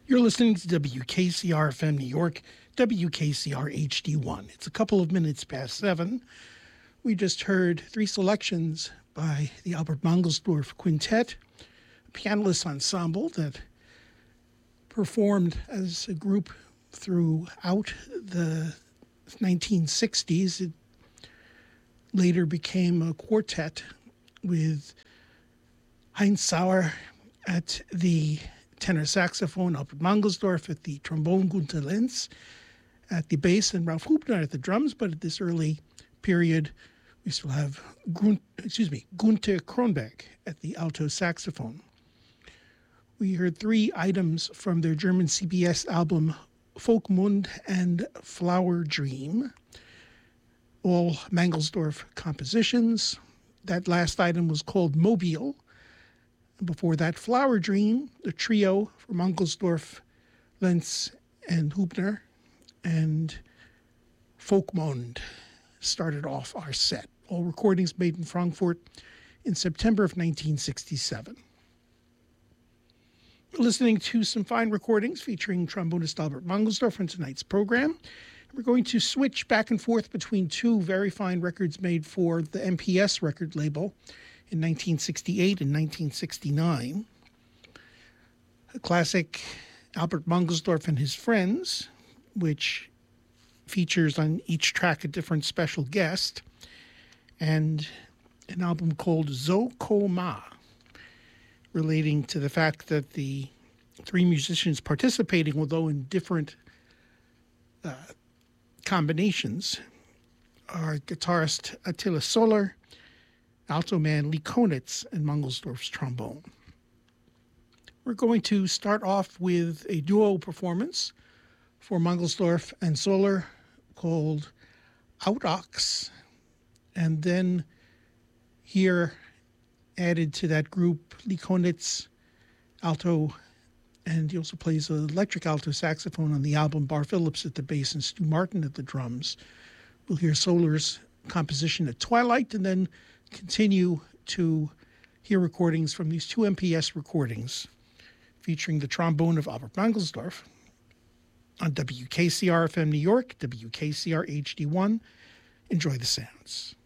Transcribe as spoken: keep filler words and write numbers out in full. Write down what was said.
You're listening to W K C R F M New York, W K C R H D one. It's a couple of minutes past seven. We just heard three selections by the Albert Mangelsdorf Quintet, a pianist ensemble that performed as a group throughout the nineteen sixties. It later became a quartet with Heinz Sauer at the tenor saxophone, Albert Mangelsdorf at the trombone, Gunter Lenz at the bass, and Ralph Hubner at the drums. But at this early period, we still have Grun- excuse me, Gunther Kronberg at the alto saxophone. We heard three items from their German C B S album Folkmund and Flower Dream, all Mangelsdorf compositions. That last item was called Mobile. And before that, Flower Dream, the trio from Mangelsdorf, Lenz, and Hubner, and Folkmund started off our set. All recordings made in Frankfurt in September of nineteen sixty-seven. We're listening to some fine recordings featuring trombonist Albert Mangelsdorf on tonight's program. We're going to switch back and forth between two very fine records made for the M P S record label in nineteen sixty-eight and nineteen sixty-nine. A classic, Albert Mangelsdorf and His Friends, which features on each track a different special guest, and an album called Zo Ko Ma, relating to the fact that the three musicians participating, although in different uh, combinations, are guitarist Attila Solar, alto man Lee Konitz, and Mangelsdorf's trombone. We're going to start off with a duo performance for Mangelsdorf and Solar called Autochs, and then here added to that group Lee Konitz, alto, and he also plays an electric alto saxophone on the album, Bar Phillips at the bass, and Stu Martin at the drums. We'll hear Solar's composition at Twilight, and then continue to hear recordings from these two M P S recordings featuring the trombone of Albert Mangelsdorf on W K C R F M New York, W K C R H D one. Enjoy the sounds.